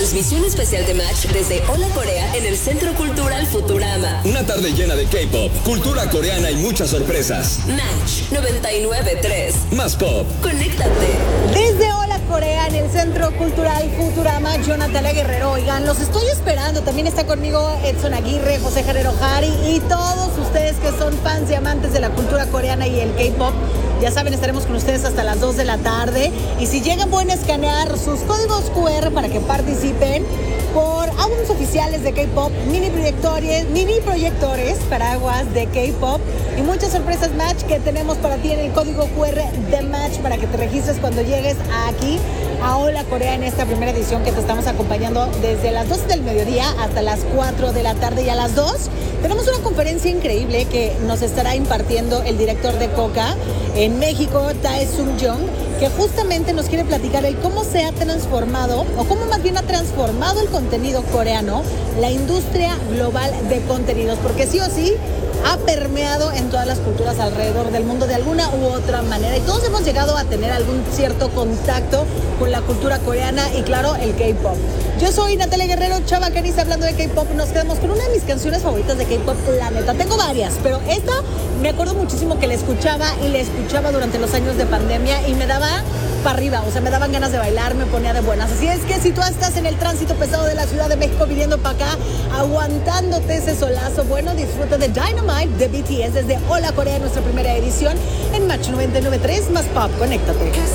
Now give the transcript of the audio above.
Transmisión especial de Match desde Hola Corea en el Centro Cultural Futurama. Una tarde llena de K-pop, cultura coreana y muchas sorpresas. Match 99.3. Más pop. Conéctate. Desde Hola Corea en el Centro Cultural Futurama, yo, Natalia Guerrero. Oigan, los estoy esperando. También está conmigo Edson Aguirre, José Jarero Jari y todos ustedes que son fans y amantes de la cultura coreana y el K-pop. Ya saben, estaremos con ustedes hasta las 2 de la tarde. Y si llegan, pueden escanear sus códigos QR para que participen por álbumes oficiales de K-pop, mini proyectores, paraguas de K-pop y muchas sorpresas Match que tenemos para ti en el código QR de Match para que te registres cuando llegues aquí a Hola Corea en esta primera edición que te estamos acompañando desde las 12 del mediodía hasta las 4 de la tarde. Y a las 2 tenemos una conferencia increíble que nos estará impartiendo el director de Coca en México, Tae Sung Jung, que justamente nos quiere platicar el cómo se ha transformado, o cómo más bien ha transformado el contenido coreano, la industria global de contenidos, porque sí o sí ha permeado en todas las culturas alrededor del mundo de alguna u otra manera y todos hemos llegado a tener algún cierto contacto con la cultura coreana y claro, el K-pop. Yo soy Natalia Guerrero, chava Canis, hablando de K-pop. Nos quedamos con una de mis canciones favoritas de K-pop, la neta. Tengo varias, pero esta me acuerdo muchísimo que la escuchaba durante los años de pandemia y me daba para arriba, o sea, me daban ganas de bailar, me ponía de buenas. Así es que si tú estás en el tránsito pesado de la Ciudad de México viniendo para acá, aguantándote ese solazo, bueno, disfruta de Dynamite de BTS desde Hola Corea, nuestra primera edición en Match 99.3 más pop. Conéctate.